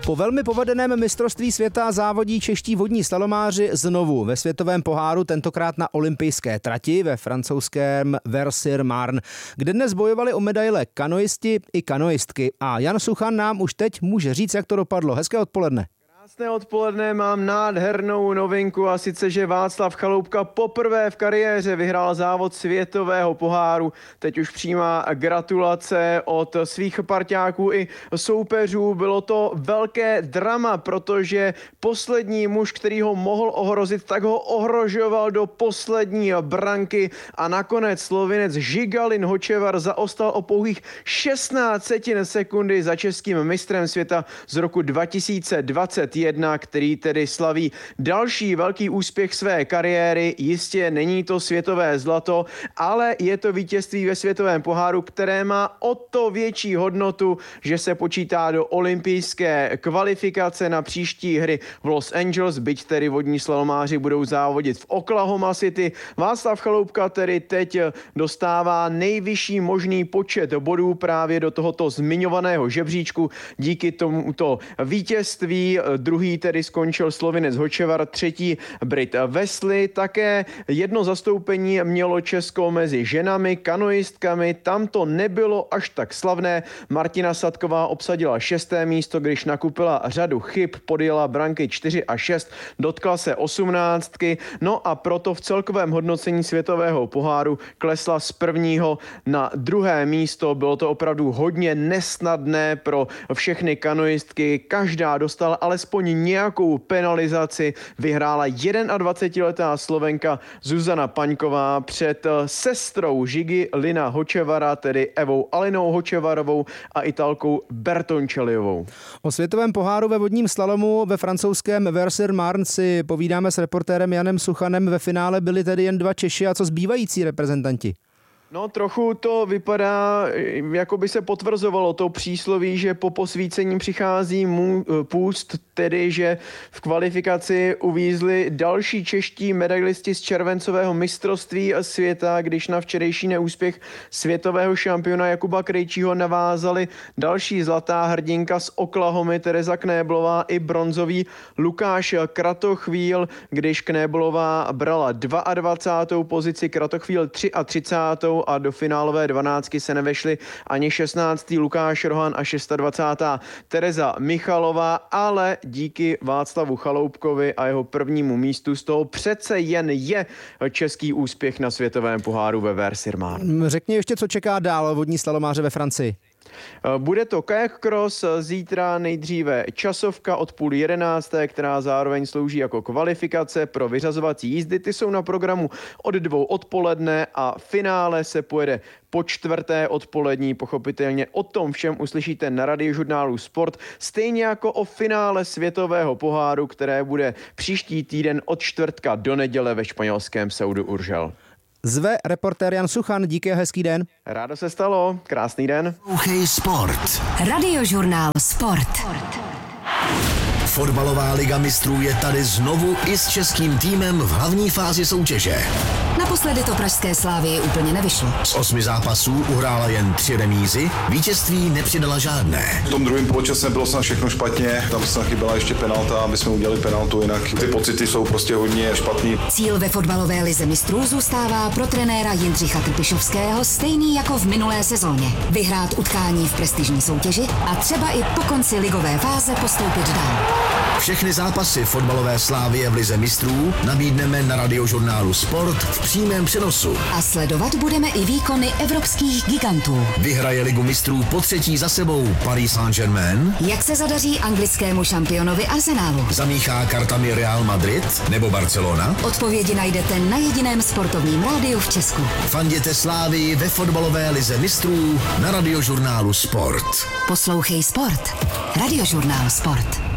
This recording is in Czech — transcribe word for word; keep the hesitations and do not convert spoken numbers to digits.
Po velmi povedeném mistrovství světa závodí čeští vodní slalomáři znovu ve světovém poháru, tentokrát na olympijské trati ve francouzském Vers-sur-Marne, kde dnes bojovali o medaile kanoisti i kanoistky. A Jan Suchan nám už teď může říct, jak to dopadlo. Hezké odpoledne. Krásné odpoledne, mám nádhernou novinku a sice, že Václav Chaloupka poprvé v kariéře vyhrál závod světového poháru. Teď už přijímá gratulace od svých parťáků i soupeřů. Bylo to velké drama, protože poslední muž, který ho mohl ohrozit, tak ho ohrožoval do poslední branky a nakonec Slovinec Žigalin Hočevar zaostal o pouhých šestnáct setin sekundy za českým mistrem světa z roku dva tisíce dvacet jedna, který tedy slaví další velký úspěch své kariéry. Jistě není to světové zlato, ale je to vítězství ve světovém poháru, které má o to větší hodnotu, že se počítá do olympijské kvalifikace na příští hry v Los Angeles, byť tedy vodní slalomáři budou závodit v Oklahoma City. Václav Chaloupka tedy teď dostává nejvyšší možný počet bodů právě do tohoto zmiňovaného žebříčku díky tomuto vítězství. Druhý tedy skončil Slovinec Hočevar, třetí Brit Wesley. Také jedno zastoupení mělo Česko mezi ženami, kanoistkami. Tam to nebylo až tak slavné. Martina Sadková obsadila šesté místo, když nakupila řadu chyb, podjela branky čtyři a šest, dotkla se osmnáctky. No a proto v celkovém hodnocení světového poháru klesla z prvního na druhé místo. Bylo to opravdu hodně nesnadné pro všechny kanoistky. Každá dostala alespoň nějakou penalizaci. Vyhrála jednadvacetiletá Slovenka Zuzana Paňková před sestrou Žigi Lina Hočevara, tedy Evou Alinou Hočevarovou a Italkou Bertoncelliovou. O světovém poháru ve vodním slalomu ve francouzském Vers-sur-Marne si povídáme s reportérem Janem Suchanem. Ve finále byli tedy jen dva Češi, a co zbývající reprezentanti? No trochu to vypadá, jako by se potvrzovalo to přísloví, že po posvícení přichází mu, půst, tedy že v kvalifikaci uvízli další čeští medailisti z červencového mistrovství světa, když na včerejší neúspěch světového šampiona Jakuba Krejčího navázali další zlatá hrdinka z Oklahomy Tereza Knéblová i bronzový Lukáš Kratochvíl, když Knéblová brala dvacátou druhou pozici, Kratochvíl třicátou třetí a do finálové dvanáctky se nevešli ani šestnáctý Lukáš Rohan a dvacátá šestá Tereza Michalová, ale díky Václavu Chaloupkovi a jeho prvnímu místu z toho přece jen je český úspěch na světovém poháru ve Vers-sur-Marne. Řekni ještě, co čeká dál vodní slalomáře ve Francii. Bude to kayak cross, zítra nejdříve časovka od půl jedenácté, která zároveň slouží jako kvalifikace pro vyřazovací jízdy. Ty jsou na programu od dvou odpoledne a finále se pojede po čtvrté odpolední. Pochopitelně o tom všem uslyšíte na Radiožurnálu Sport, stejně jako o finále světového poháru, které bude příští týden od čtvrtka do neděle ve španělském Saudu Urgel. Zve reportér Jan Suchan, díky a hezký den. Rádo se stalo, krásný den. Poslouchej Sport. Radiožurnál Sport. Fotbalová liga mistrů je tady znovu i s českým týmem v hlavní fázi soutěže. Naposledy to pražské Slávii úplně nevyšlo. Z osmi zápasů uhrála jen tři remízy, vítězství nepřidala žádné. V tom druhém poločase bylo snad všechno špatně, tam snad chyběla ještě penalta, aby jsme udělali penaltu, jinak ty pocity jsou prostě hodně špatný. Cíl ve fotbalové lize mistrů zůstává pro trenéra Jindřicha Trpišovského stejný jako v minulé sezóně. Vyhrát utkání v prestižní soutěži a třeba i po konci ligové fáze postoupit dál. Všechny zápasy fotbalové Slávie v lize mistrů nabídneme na Radiožurnálu Sport v přímém přenosu. A sledovat budeme i výkony evropských gigantů. Vyhraje ligu mistrů po třetí za sebou Paris Saint-Germain? Jak se zadaří anglickému šampionovi Arsenalu? Zamíchá kartami Real Madrid nebo Barcelona? Odpovědi najdete na jediném sportovním rádiu v Česku. Fanděte Slávii ve fotbalové lize mistrů na Radiožurnálu Sport. Poslouchej Sport. Radiožurnál Sport.